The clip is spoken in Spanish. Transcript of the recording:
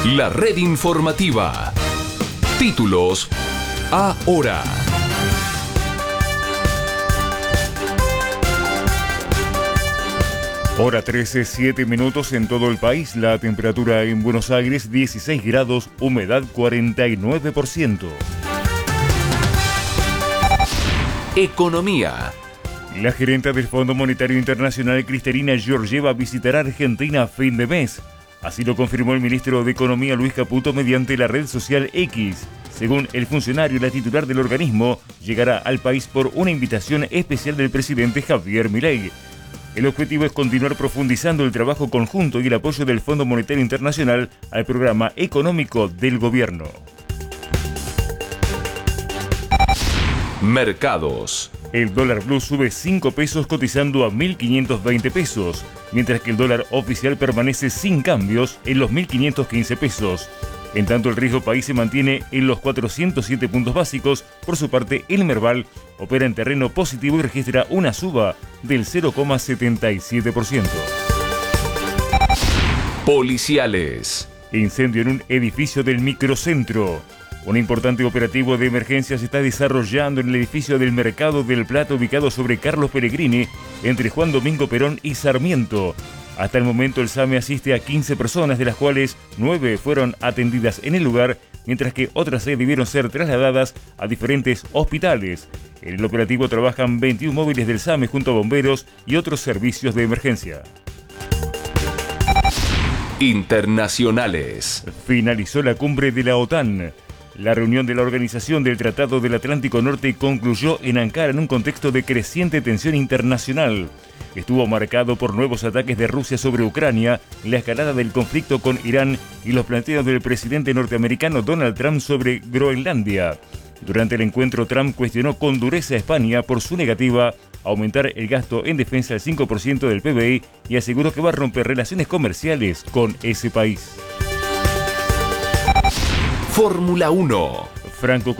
La red informativa. Títulos ahora. Hora 13, 7 minutos en todo el país. La temperatura en Buenos Aires 16 grados, humedad 49%. Economía. La gerenta del Fondo Monetario Internacional, Cristalina Georgieva, visitará Argentina a fin de mes. Así lo confirmó el ministro de Economía, Luis Caputo, mediante la red social X. Según el funcionario, la titular del organismo llegará al país por una invitación especial del presidente Javier Milei. El objetivo es continuar profundizando el trabajo conjunto y el apoyo del Fondo Monetario Internacional al programa económico del gobierno. Mercados. El dólar blue sube 5 pesos cotizando a 1.520 pesos, mientras que el dólar oficial permanece sin cambios en los 1.515 pesos. En tanto, el riesgo país se mantiene en los 407 puntos básicos. Por su parte, el Merval opera en terreno positivo y registra una suba del 0,77%. Policiales. Incendio en un edificio del microcentro. Un importante operativo de emergencia se está desarrollando en el edificio del Mercado del Plata, ubicado sobre Carlos Pellegrini, entre Juan Domingo Perón y Sarmiento. Hasta el momento el SAME asiste a 15 personas, de las cuales 9 fueron atendidas en el lugar, mientras que otras 6 debieron ser trasladadas a diferentes hospitales. En el operativo trabajan 21 móviles del SAME junto a bomberos y otros servicios de emergencia. Internacionales. Finalizó la cumbre de la OTAN. La reunión de la Organización del Tratado del Atlántico Norte concluyó en Ankara en un contexto de creciente tensión internacional. Estuvo marcado por nuevos ataques de Rusia sobre Ucrania, la escalada del conflicto con Irán y los planteos del presidente norteamericano Donald Trump sobre Groenlandia. Durante el encuentro, Trump cuestionó con dureza a España por su negativa a aumentar el gasto en defensa al 5% del PBI y aseguró que va a romper relaciones comerciales con ese país. Fórmula 1. Franco